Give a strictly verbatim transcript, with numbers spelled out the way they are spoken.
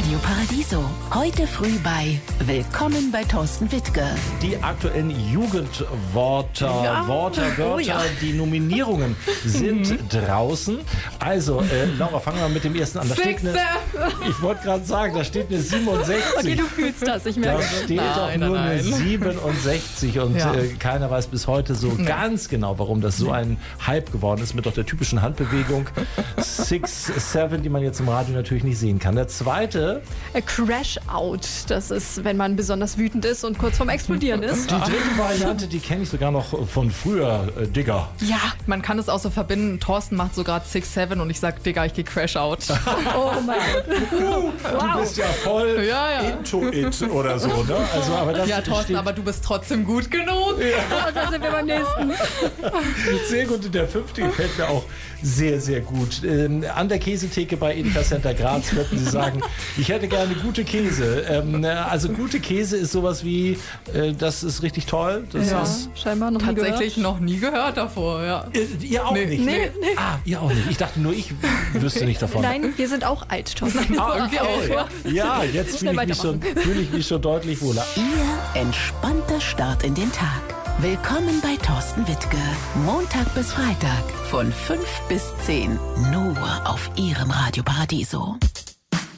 Radio Paradiso. Heute früh bei Willkommen bei Thorsten Wittke. Die aktuellen Jugendwörter, Ja. Worte, Wörter, Oh ja. die Nominierungen sind draußen. Also, äh, Laura, fangen wir mal mit dem ersten an. Da steht eine, ich wollte gerade sagen, da steht eine siebenundsechzig. Okay, du fühlst das, ich merke Da es. steht Nein, doch nein, nur eine nein. siebenundsechzig und Ja. äh, keiner weiß bis heute so ganz genau, warum das so ein Hype geworden ist mit doch der typischen Handbewegung six seven, die man jetzt im Radio natürlich nicht sehen kann. Der zweite, A Crash Out, das ist, wenn man besonders wütend ist und kurz vorm Explodieren ist. die dritte Variante, die kenne ich sogar noch von früher, äh, Digger. Ja, man kann es auch so verbinden. Thorsten macht so gerade six seven und ich sag, Digga, ich geh Crash Out. Oh mein Gott. Du bist ja voll Ja, ja. into it oder so, ne? Also, aber das Ja, Thorsten, steht aber du bist trotzdem gut genug. Und da sind wir beim nächsten. sehr gut. Und der fünfte gefällt mir auch sehr, sehr gut. Ähm, an der Käsetheke bei Edeka Center Graz könnten Sie sagen, ich hätte gerne gute Käse. Ähm, also gute Käse ist sowas wie, äh, das ist richtig toll. Das Ja, ist, scheinbar noch nie Tatsächlich gehört. noch nie gehört davor, ja. äh, ihr auch Nee. nicht? Nee, nee. Ah, ihr auch nicht. Ich dachte nur, ich wüsste nicht davon. Nein, wir sind auch alt, Thorsten. Ah, okay. Ja. Ja, jetzt Schnell fühle ich, mich schon- fühle ich mich schon deutlich wohler. Ihr entspannter Start in den Tag. Willkommen bei Thorsten Wittke. Montag bis Freitag von fünf bis zehn. Nur auf Ihrem Radio Paradiso.